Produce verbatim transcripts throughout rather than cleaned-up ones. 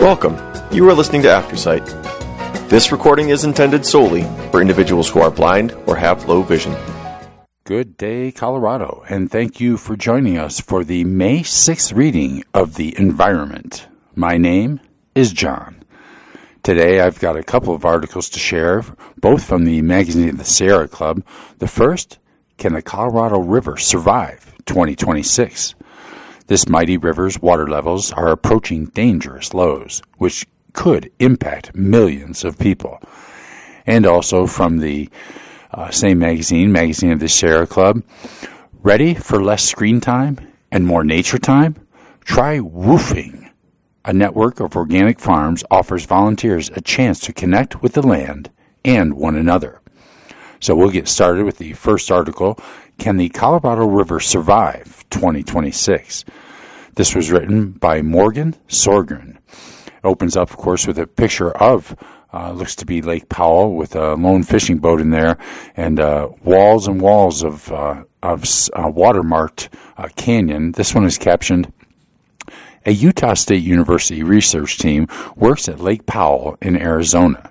Welcome. You are listening to AfterSight. This recording is intended solely for individuals who are blind or have low vision. Good day, Colorado, and thank you for joining us for the May sixth reading of The Environment. My name is John. Today I've got a couple of articles to share, both from the Magazine of the Sierra Club. The first, Can the Colorado River Survive twenty twenty-six? This mighty river's water levels are approaching dangerous lows, which could impact millions of people. And also from the uh, same magazine, Magazine of the Sierra Club, ready for less screen time and more nature time? Try Woofing. A network of organic farms offers volunteers a chance to connect with the land and one another. So we'll get started with the first article, Can the Colorado River Survive twenty twenty-six? This was written by Morgan Sorgren. It opens up, of course, with a picture of, uh, looks to be Lake Powell with a lone fishing boat in there, and uh, walls and walls of, uh, of uh, watermarked uh, canyon. This one is captioned, A Utah State University research team works at Lake Powell in Arizona.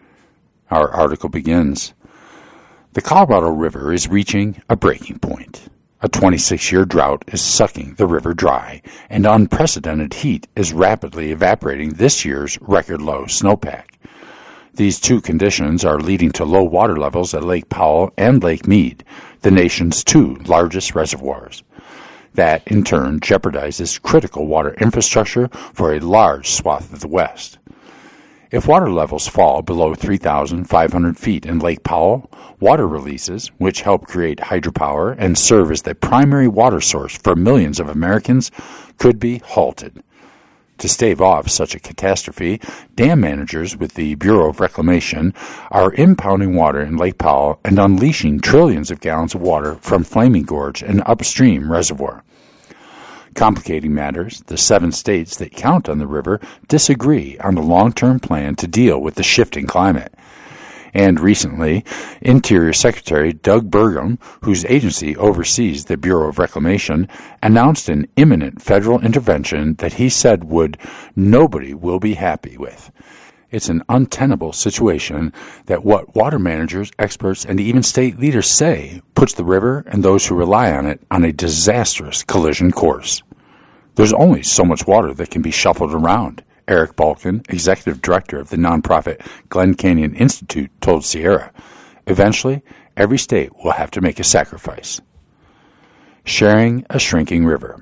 Our article begins, The Colorado River is reaching a breaking point. A twenty-six-year drought is sucking the river dry, and unprecedented heat is rapidly evaporating this year's record-low snowpack. These two conditions are leading to low water levels at Lake Powell and Lake Mead, the nation's two largest reservoirs. That, in turn, jeopardizes critical water infrastructure for a large swath of the West. If water levels fall below three thousand five hundred feet in Lake Powell, water releases, which help create hydropower and serve as the primary water source for millions of Americans, could be halted. To stave off such a catastrophe, dam managers with the Bureau of Reclamation are impounding water in Lake Powell and unleashing trillions of gallons of water from Flaming Gorge, an upstream reservoir. Complicating matters, the seven states that count on the river disagree on a long-term plan to deal with the shifting climate. And recently, Interior Secretary Doug Burgum, whose agency oversees the Bureau of Reclamation, announced an imminent federal intervention that he said would nobody will be happy with. It's an untenable situation that what water managers, experts, and even state leaders say puts the river and those who rely on it on a disastrous collision course. There's only so much water that can be shuffled around, Eric Balkin, executive director of the nonprofit Glen Canyon Institute, told Sierra. Eventually, every state will have to make a sacrifice. Sharing a shrinking river.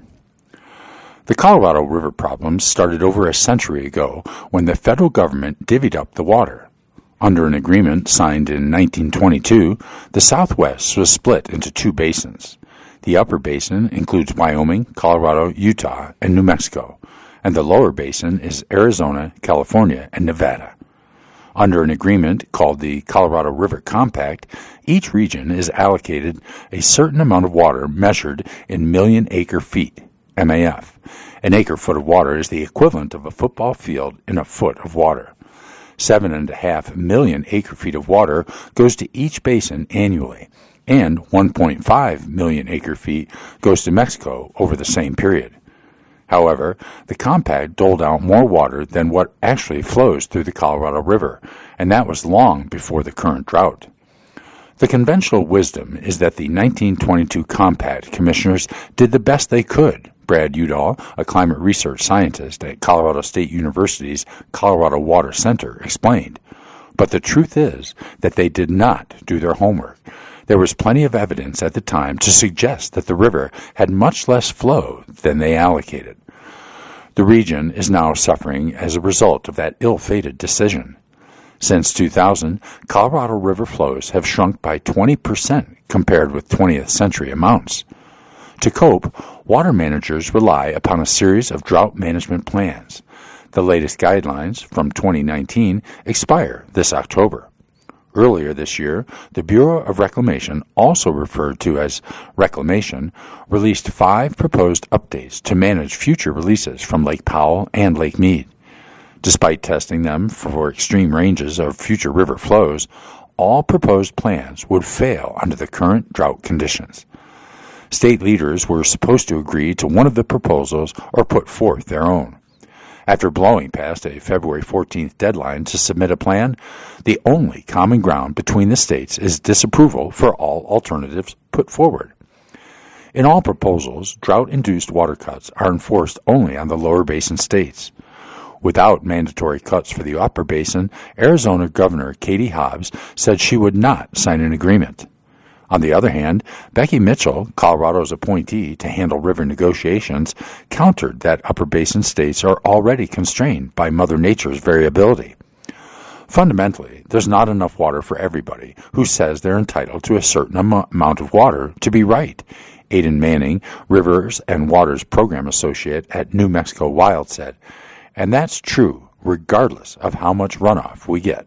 The Colorado River problem started over a century ago when the federal government divvied up the water. Under an agreement signed in nineteen twenty-two, the Southwest was split into two basins. The upper basin includes Wyoming, Colorado, Utah, and New Mexico, and the lower basin is Arizona, California, and Nevada. Under an agreement called the Colorado River Compact, each region is allocated a certain amount of water measured in million acre feet, M A F. An acre-foot of water is the equivalent of a football field in a foot of water. Seven and a half million acre-feet of water goes to each basin annually, and one point five million acre-feet goes to Mexico over the same period. However, the compact doled out more water than what actually flows through the Colorado River, and that was long before the current drought. The conventional wisdom is that the nineteen twenty-two Compact commissioners did the best they could, Brad Udall, a climate research scientist at Colorado State University's Colorado Water Center, explained. But the truth is that they did not do their homework. There was plenty of evidence at the time to suggest that the river had much less flow than they allocated. The region is now suffering as a result of that ill-fated decision. Since two thousand, Colorado River flows have shrunk by twenty percent compared with twentieth century amounts. To cope, water managers rely upon a series of drought management plans. The latest guidelines, from twenty nineteen, expire this October. Earlier this year, the Bureau of Reclamation, also referred to as Reclamation, released five proposed updates to manage future releases from Lake Powell and Lake Mead. Despite testing them for extreme ranges of future river flows, all proposed plans would fail under the current drought conditions. State leaders were supposed to agree to one of the proposals or put forth their own. After blowing past a February fourteenth deadline to submit a plan, the only common ground between the states is disapproval for all alternatives put forward. In all proposals, drought-induced water cuts are enforced only on the lower basin states. Without mandatory cuts for the upper basin, Arizona Governor Katie Hobbs said she would not sign an agreement. On the other hand, Becky Mitchell, Colorado's appointee to handle river negotiations, countered that upper basin states are already constrained by Mother Nature's variability. Fundamentally, there's not enough water for everybody who says they're entitled to a certain am- amount of water to be right. Aidan Manning, Rivers and Waters Program Associate at New Mexico Wild, said, and that's true regardless of how much runoff we get.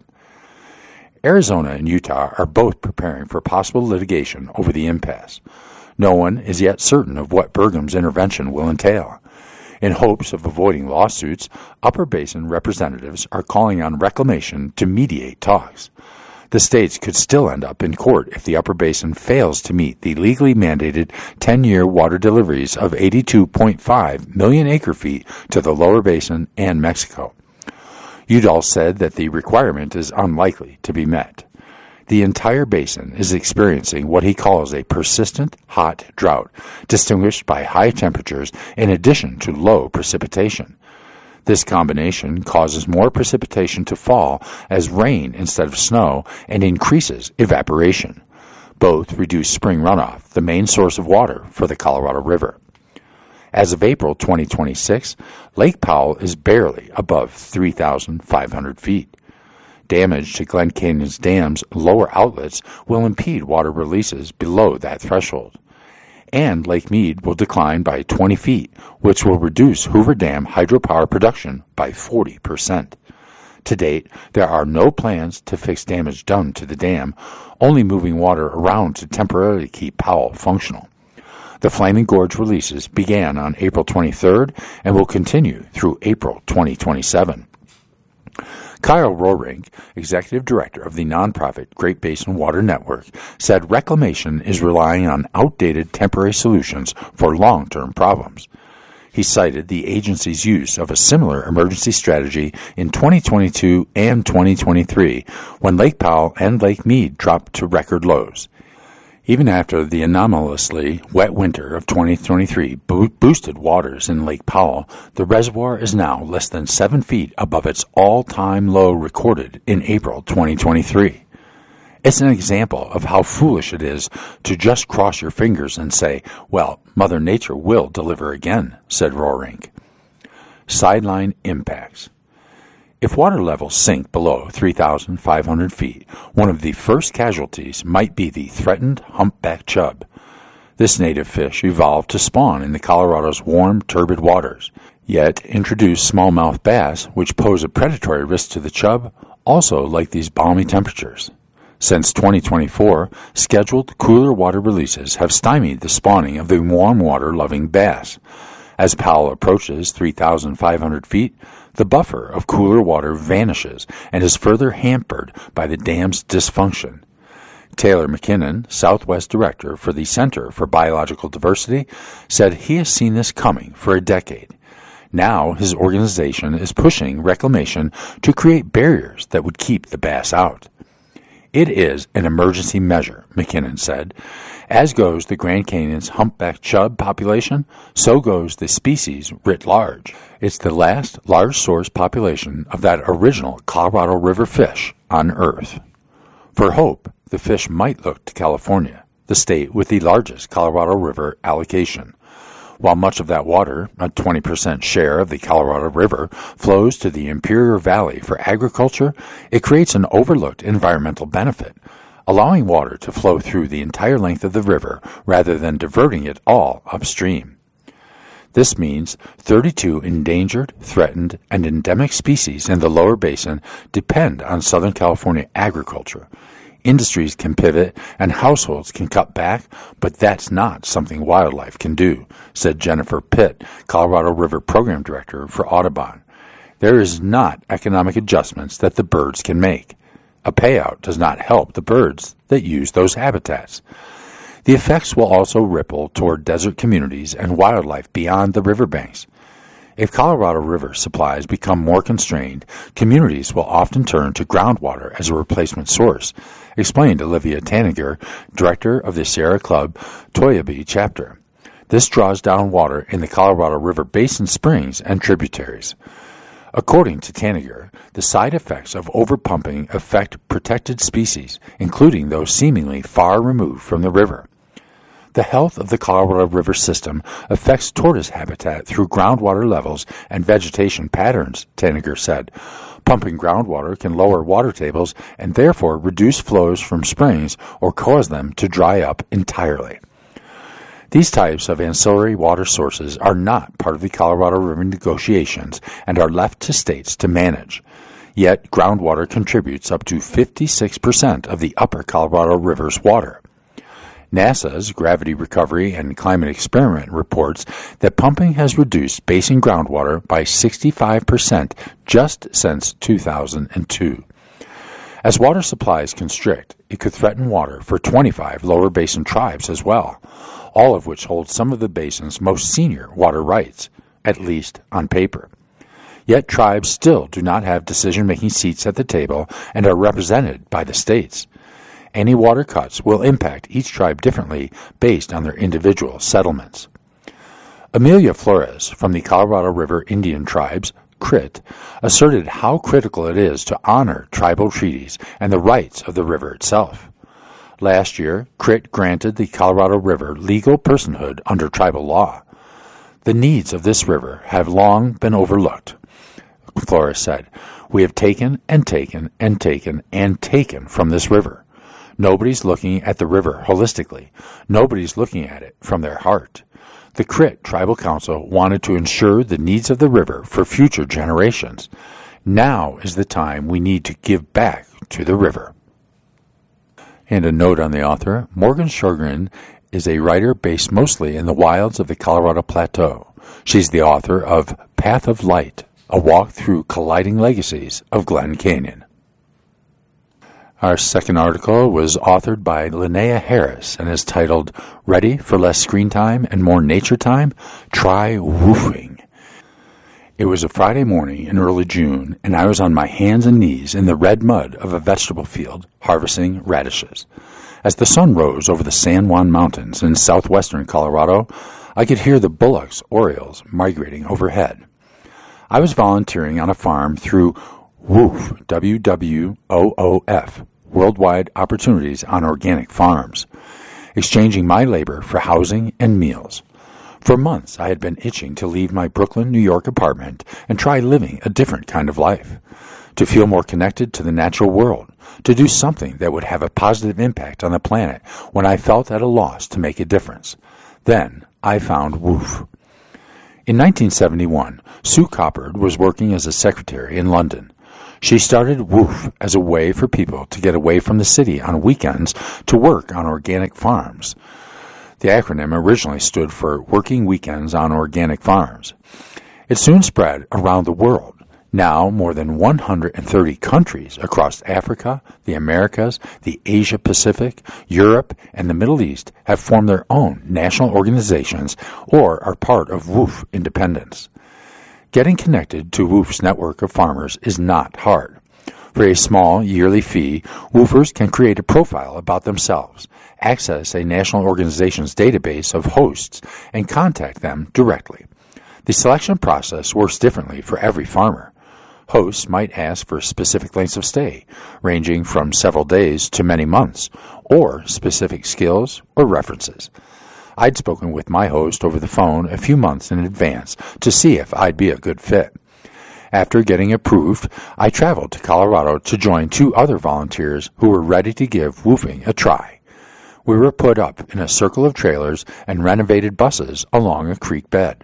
Arizona and Utah are both preparing for possible litigation over the impasse. No one is yet certain of what Burgum's intervention will entail. In hopes of avoiding lawsuits, Upper Basin representatives are calling on Reclamation to mediate talks. The states could still end up in court if the Upper Basin fails to meet the legally mandated ten-year water deliveries of eighty-two point five million acre-feet to the Lower Basin and Mexico. Udall said that the requirement is unlikely to be met. The entire basin is experiencing what he calls a persistent hot drought, distinguished by high temperatures in addition to low precipitation. This combination causes more precipitation to fall as rain instead of snow and increases evaporation. Both reduce spring runoff, the main source of water for the Colorado River. As of April twenty twenty-six, Lake Powell is barely above three thousand five hundred feet. Damage to Glen Canyon's dam's lower outlets will impede water releases below that threshold. And Lake Mead will decline by twenty feet, which will reduce Hoover Dam hydropower production by forty percent. To date, there are no plans to fix damage done to the dam, only moving water around to temporarily keep Powell functional. The Flaming Gorge releases began on April twenty-third and will continue through April twenty twenty-seven. Kyle Rohrink, executive director of the nonprofit Great Basin Water Network, said Reclamation is relying on outdated temporary solutions for long-term problems. He cited the agency's use of a similar emergency strategy in twenty twenty-two and twenty twenty-three, when Lake Powell and Lake Mead dropped to record lows. Even after the anomalously wet winter of twenty twenty-three bo- boosted waters in Lake Powell, the reservoir is now less than seven feet above its all-time low recorded in April twenty twenty-three. It's an example of how foolish it is to just cross your fingers and say, well, Mother Nature will deliver again, said Rohrink. Sideline impacts. If water levels sink below three thousand five hundred feet, one of the first casualties might be the threatened humpback chub. This native fish evolved to spawn in the Colorado's warm, turbid waters, yet introduced smallmouth bass, which pose a predatory risk to the chub, also like these balmy temperatures. Since twenty twenty-four, scheduled cooler water releases have stymied the spawning of the warm water-loving bass. As Powell approaches three thousand five hundred feet, the buffer of cooler water vanishes and is further hampered by the dam's dysfunction. Taylor McKinnon, Southwest Director for the Center for Biological Diversity, said he has seen this coming for a decade. Now his organization is pushing Reclamation to create barriers that would keep the bass out. It is an emergency measure, McKinnon said. As goes the Grand Canyon's humpback chub population, so goes the species writ large. It's the last large source population of that original Colorado River fish on Earth. For hope, the fish might look to California, the state with the largest Colorado River allocation. While much of that water, a twenty percent share of the Colorado River, flows to the Imperial Valley for agriculture, it creates an overlooked environmental benefit, allowing water to flow through the entire length of the river rather than diverting it all upstream. This means thirty-two endangered, threatened, and endemic species in the lower basin depend on Southern California agriculture. Industries can pivot and households can cut back, but that's not something wildlife can do, said Jennifer Pitt, Colorado River Program Director for Audubon. There is not economic adjustments that the birds can make. A payout does not help the birds that use those habitats. The effects will also ripple toward desert communities and wildlife beyond the riverbanks. If Colorado River supplies become more constrained, communities will often turn to groundwater as a replacement source, explained Olivia Taniger, director of the Sierra Club Toyabee chapter. This draws down water in the Colorado River basin springs and tributaries. According to Taniger, the side effects of overpumping affect protected species, including those seemingly far removed from the river. The health of the Colorado River system affects tortoise habitat through groundwater levels and vegetation patterns, Taniger said. Pumping groundwater can lower water tables and therefore reduce flows from springs or cause them to dry up entirely. These types of ancillary water sources are not part of the Colorado River negotiations and are left to states to manage. Yet groundwater contributes up to fifty-six percent of the upper Colorado River's water. NASA's Gravity Recovery and Climate Experiment reports that pumping has reduced basin groundwater by sixty-five percent just since two thousand two. As water supplies constrict, it could threaten water for twenty-five lower basin tribes as well, all of which hold some of the basin's most senior water rights, at least on paper. Yet tribes still do not have decision-making seats at the table and are represented by the states. Any water cuts will impact each tribe differently based on their individual settlements. Amelia Flores from the Colorado River Indian Tribes, C R I T, asserted how critical it is to honor tribal treaties and the rights of the river itself. Last year, C R I T granted the Colorado River legal personhood under tribal law. The needs of this river have long been overlooked, Flores said. We have taken and taken and taken and taken from this river. Nobody's looking at the river holistically. Nobody's looking at it from their heart. The C R I T Tribal Council wanted to ensure the needs of the river for future generations. Now is the time we need to give back to the river. And a note on the author, Morgan Sjogren is a writer based mostly in the wilds of the Colorado Plateau. She's the author of Path of Light, a walk through colliding legacies of Glen Canyon. Our second article was authored by Linnea Harris and is titled, Ready for Less Screen Time and More Nature Time? Try woofing. It was a Friday morning in early June, and I was on my hands and knees in the red mud of a vegetable field, harvesting radishes. As the sun rose over the San Juan Mountains in southwestern Colorado, I could hear the bullocks, orioles, migrating overhead. I was volunteering on a farm through WOOF, W W O O F, Worldwide Opportunities on Organic Farms, exchanging my labor for housing and meals. For months, I had been itching to leave my Brooklyn, New York apartment and try living a different kind of life, to feel more connected to the natural world, to do something that would have a positive impact on the planet when I felt at a loss to make a difference. Then I found WOOF. In nineteen seventy-one, Sue Coppard was working as a secretary in London. She started WOOF as a way for people to get away from the city on weekends to work on organic farms. The acronym originally stood for Working Weekends on Organic Farms. It soon spread around the world. Now, more than one hundred thirty countries across Africa, the Americas, the Asia-Pacific, Europe, and the Middle East have formed their own national organizations or are part of WOOF Independence. Getting connected to WOOF's network of farmers is not hard. For a small yearly fee, WOOFers can create a profile about themselves, access a national organization's database of hosts, and contact them directly. The selection process works differently for every farmer. Hosts might ask for specific lengths of stay, ranging from several days to many months, or specific skills or references. I'd spoken with my host over the phone a few months in advance to see if I'd be a good fit. After getting approved, I traveled to Colorado to join two other volunteers who were ready to give woofing a try. We were put up in a circle of trailers and renovated buses along a creek bed.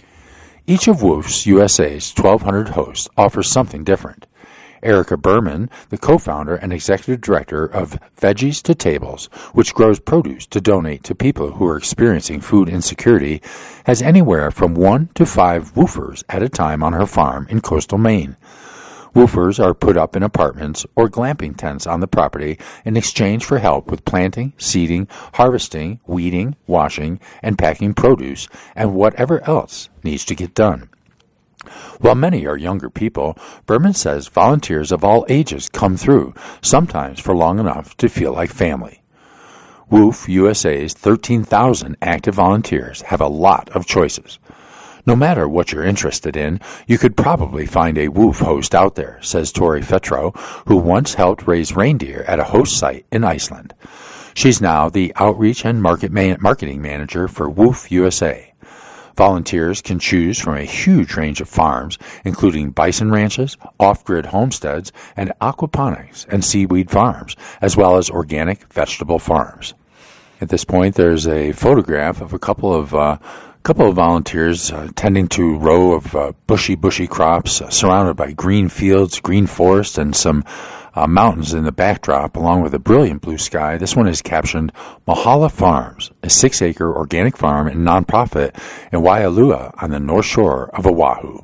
Each of WOOF's U S A's twelve hundred hosts offers something different. Erica Berman, the co-founder and executive director of Veggies to Tables, which grows produce to donate to people who are experiencing food insecurity, has anywhere from one to five woofers at a time on her farm in coastal Maine. Woofers are put up in apartments or glamping tents on the property in exchange for help with planting, seeding, harvesting, weeding, washing, and packing produce, and whatever else needs to get done. While many are younger people, Berman says volunteers of all ages come through, sometimes for long enough to feel like family. WOOF U S A's thirteen thousand active volunteers have a lot of choices. No matter what you're interested in, you could probably find a WOOF host out there, says Tori Fetro, who once helped raise reindeer at a host site in Iceland. She's now the Outreach and Market man- Marketing Manager for WOOF U S A. Volunteers can choose from a huge range of farms, including bison ranches, off-grid homesteads, and aquaponics and seaweed farms, as well as organic vegetable farms. At this point, there's a photograph of a couple of uh, couple of volunteers uh, tending to a row of uh, bushy, bushy crops, uh, surrounded by green fields, green forest, and some uh, mountains in the backdrop, along with a brilliant blue sky. This one is captioned Mahala Farms, a six-acre organic farm and nonprofit in Waialua on the north shore of Oahu.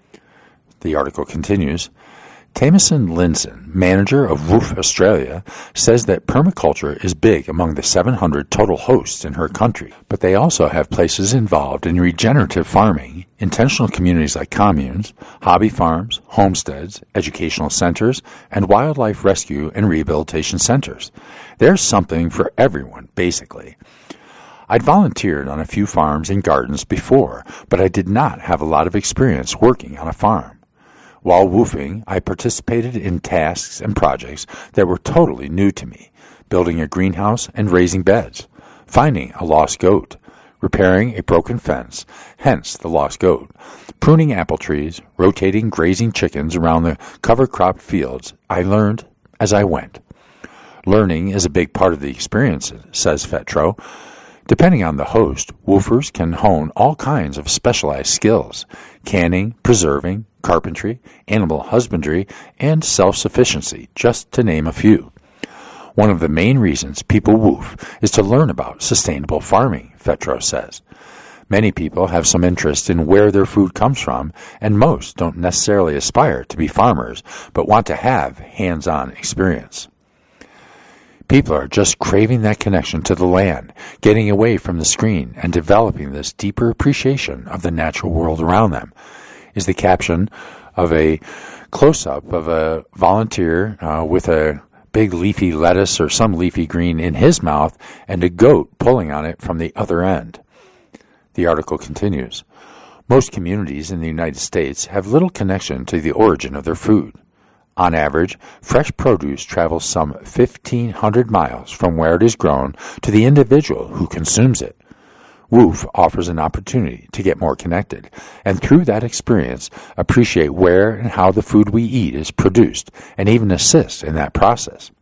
The article continues. Tamison Linson, manager of WOOF Australia, says that permaculture is big among the seven hundred total hosts in her country, but they also have places involved in regenerative farming, intentional communities like communes, hobby farms, homesteads, educational centers, and wildlife rescue and rehabilitation centers. There's something for everyone, basically. I'd volunteered on a few farms and gardens before, but I did not have a lot of experience working on a farm. While woofing, I participated in tasks and projects that were totally new to me, building a greenhouse and raising beds, finding a lost goat, repairing a broken fence, hence the lost goat, pruning apple trees, rotating grazing chickens around the cover-cropped fields. I learned as I went. Learning is a big part of the experience, says Fetro. Depending on the host, woofers can hone all kinds of specialized skills: canning, preserving, carpentry, animal husbandry, and self-sufficiency, just to name a few. One of the main reasons people woof is to learn about sustainable farming, Fetro says. Many people have some interest in where their food comes from, and most don't necessarily aspire to be farmers, but want to have hands-on experience. People are just craving that connection to the land, getting away from the screen, and developing this deeper appreciation of the natural world around them, is the caption of a close-up of a volunteer uh, with a big leafy lettuce or some leafy green in his mouth and a goat pulling on it from the other end. The article continues. Most communities in the United States have little connection to the origin of their food. On average, fresh produce travels some fifteen hundred miles from where it is grown to the individual who consumes it. WOOF offers an opportunity to get more connected, and through that experience, appreciate where and how the food we eat is produced, and even assist in that process.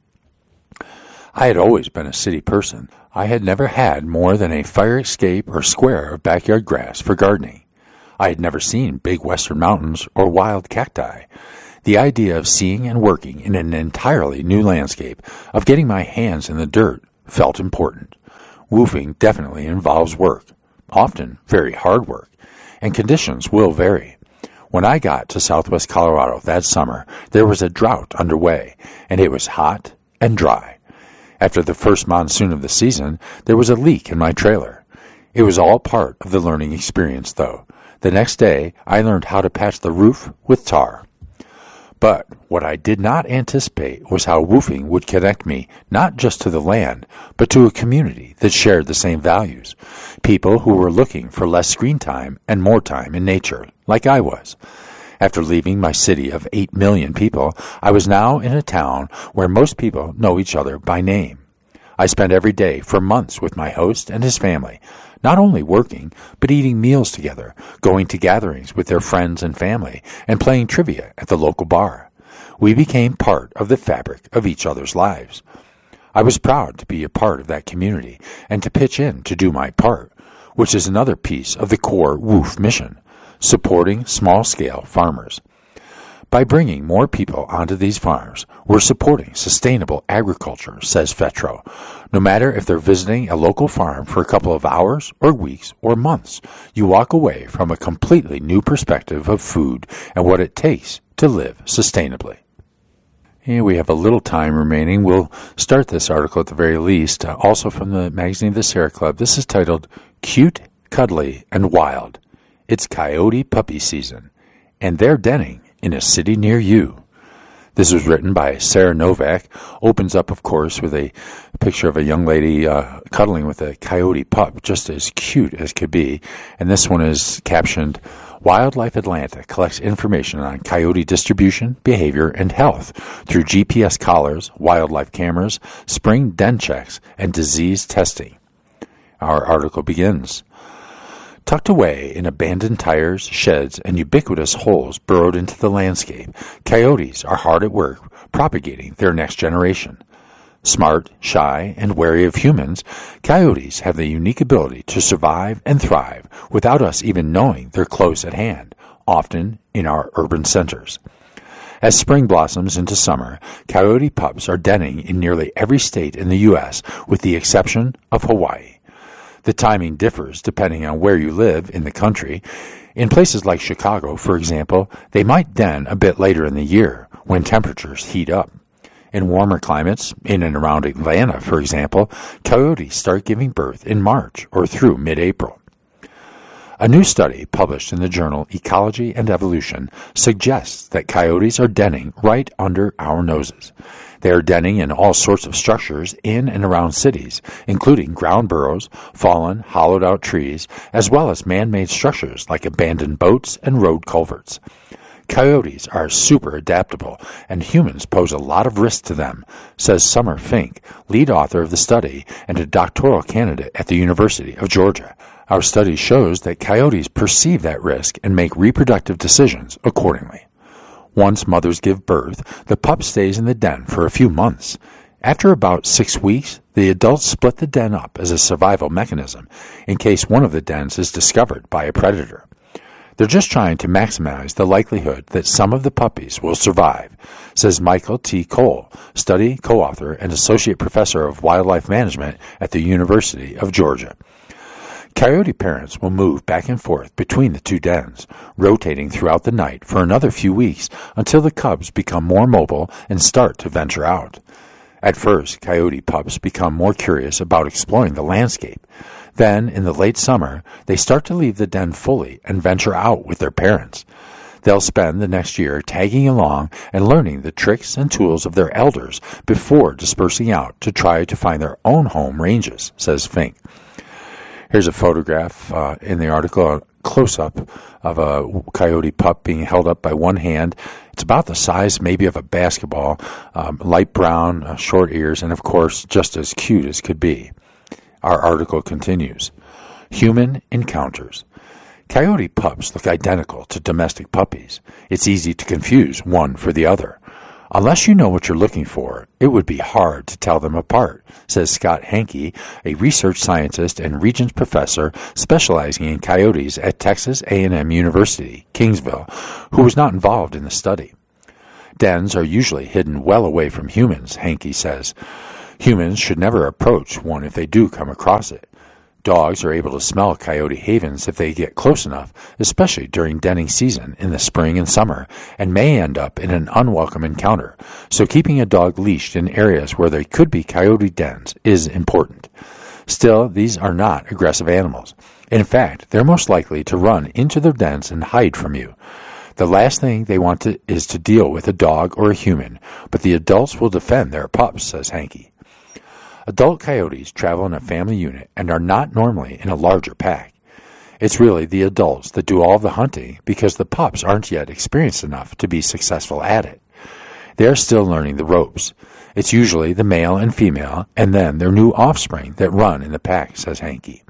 I had always been a city person. I had never had more than a fire escape or square of backyard grass for gardening. I had never seen big western mountains or wild cacti. The idea of seeing and working in an entirely new landscape, of getting my hands in the dirt, felt important. Woofing definitely involves work, often very hard work, and conditions will vary. When I got to southwest Colorado that summer, there was a drought underway, and it was hot and dry. After the first monsoon of the season, there was a leak in my trailer. It was all part of the learning experience, though. The next day, I learned how to patch the roof with tar. But what I did not anticipate was how woofing would connect me not just to the land, but to a community that shared the same values. People who were looking for less screen time and more time in nature, like I was. After leaving my city of eight million people, I was now in a town where most people know each other by name. I spent every day for months with my host and his family, not only working, but eating meals together, going to gatherings with their friends and family, and playing trivia at the local bar. We became part of the fabric of each other's lives. I was proud to be a part of that community and to pitch in to do my part, which is another piece of the core WOOF mission, supporting small-scale farmers. By bringing more people onto these farms, we're supporting sustainable agriculture, says Fetro. No matter if they're visiting a local farm for a couple of hours or weeks or months, you walk away from a completely new perspective of food and what it takes to live sustainably. And we have a little time remaining. We'll start this article at the very least, uh, also from the magazine The Sierra Club. This is titled Cute, Cuddly, and Wild. It's coyote puppy season. and they're denning in a city near you. This was written by Sarah Novak. Opens up, of course, with a picture of a young lady uh, cuddling with a coyote pup, just as cute as could be. And this one is captioned, Wildlife Atlanta collects information on coyote distribution, behavior, and health through G P S collars, wildlife cameras, spring den checks, and disease testing. Our article begins. Tucked away in abandoned tires, sheds, and ubiquitous holes burrowed into the landscape, coyotes are hard at work propagating their next generation. Smart, shy, and wary of humans, coyotes have the unique ability to survive and thrive without us even knowing they're close at hand, often in our urban centers. As spring blossoms into summer, coyote pups are denning in nearly every state in the U S, with the exception of Hawaii. The timing differs depending on where you live in the country. In places like Chicago, for example, they might den a bit later in the year, when temperatures heat up. In warmer climates, in and around Atlanta, for example, coyotes start giving birth in March or through mid-April. A new study published in the journal Ecology and Evolution suggests that coyotes are denning right under our noses. They are denning in all sorts of structures in and around cities, including ground burrows, fallen, hollowed-out trees, as well as man-made structures like abandoned boats and road culverts. Coyotes are super adaptable, and humans pose a lot of risk to them, says Summer Fink, lead author of the study and a doctoral candidate at the University of Georgia. Our study shows that coyotes perceive that risk and make reproductive decisions accordingly. Once mothers give birth, the pup stays in the den for a few months. After about six weeks, the adults split the den up as a survival mechanism in case one of the dens is discovered by a predator. They're just trying to maximize the likelihood that some of the puppies will survive, says Michael T. Cole, study co-author and associate professor of wildlife management at the University of Georgia. Coyote parents will move back and forth between the two dens, rotating throughout the night for another few weeks until the cubs become more mobile and start to venture out. At first, coyote pups become more curious about exploring the landscape. Then, in the late summer, they start to leave the den fully and venture out with their parents. They'll spend the next year tagging along and learning the tricks and tools of their elders before dispersing out to try to find their own home ranges, says Fink. Here's a photograph uh, in the article, a close-up of a coyote pup being held up by one hand. It's about the size maybe of a basketball, um, light brown, uh, short ears, and of course just as cute as could be. Our article continues. Human encounters. Coyote pups look identical to domestic puppies. It's easy to confuse one for the other. Unless you know what you're looking for, it would be hard to tell them apart, says Scott Hankey, a research scientist and Regents professor specializing in coyotes at Texas A and M University, Kingsville, who was not involved in the study. Dens are usually hidden well away from humans, Hankey says. Humans should never approach one if they do come across it. Dogs are able to smell coyote havens if they get close enough, especially during denning season in the spring and summer, and may end up in an unwelcome encounter, so keeping a dog leashed in areas where there could be coyote dens is important. Still, these are not aggressive animals. In fact, they're most likely to run into their dens and hide from you. The last thing they want to, is to deal with a dog or a human, but the adults will defend their pups, says Hankey. Adult coyotes travel in a family unit and are not normally in a larger pack. It's really the adults that do all the hunting because the pups aren't yet experienced enough to be successful at it. They are still learning the ropes. It's usually the male and female and then their new offspring that run in the pack, says Hankey.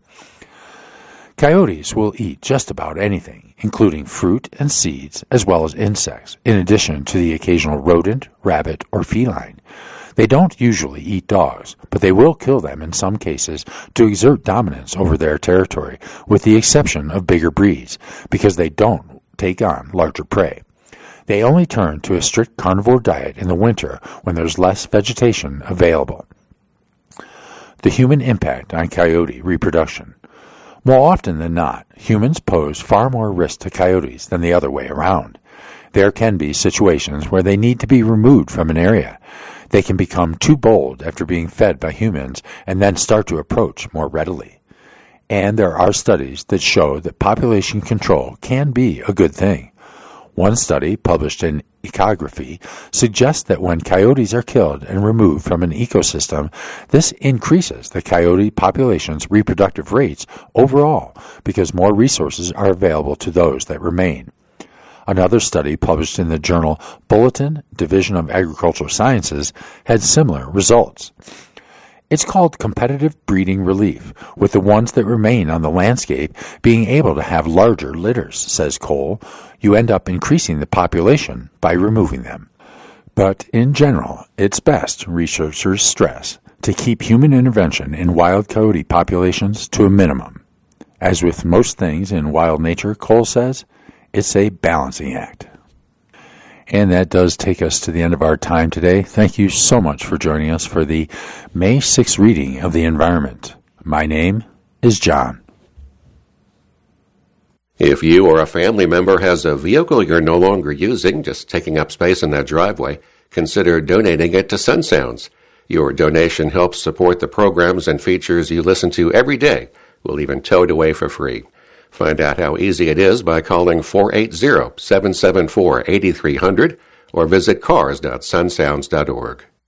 Coyotes will eat just about anything, including fruit and seeds, as well as insects, in addition to the occasional rodent, rabbit, or feline. They don't usually eat dogs, but they will kill them in some cases to exert dominance over their territory, with the exception of bigger breeds, because they don't take on larger prey. They only turn to a strict carnivore diet in the winter when there's less vegetation available. The human impact on coyote reproduction. More often than not, humans pose far more risk to coyotes than the other way around. There can be situations where they need to be removed from an area. They can become too bold after being fed by humans and then start to approach more readily. And there are studies that show that population control can be a good thing. One study, published in Ecography, suggests that when coyotes are killed and removed from an ecosystem, this increases the coyote population's reproductive rates overall because more resources are available to those that remain. Another study published in the journal Bulletin, Division of Agricultural Sciences, had similar results. It's called competitive breeding relief, with the ones that remain on the landscape being able to have larger litters, says Cole. You end up increasing the population by removing them. But in general, it's best, researchers stress, to keep human intervention in wild coyote populations to a minimum. As with most things in wild nature, Cole says, it's a balancing act. And that does take us to the end of our time today. Thank you so much for joining us for the May sixth reading of The Environment. My name is John. If you or a family member has a vehicle you're no longer using, just taking up space in that driveway, consider donating it to SunSounds. Your donation helps support the programs and features you listen to every day. We'll even tow it away for free. Find out how easy it is by calling four eight zero, seven seven four, eight three zero zero or visit cars dot sunsounds dot org.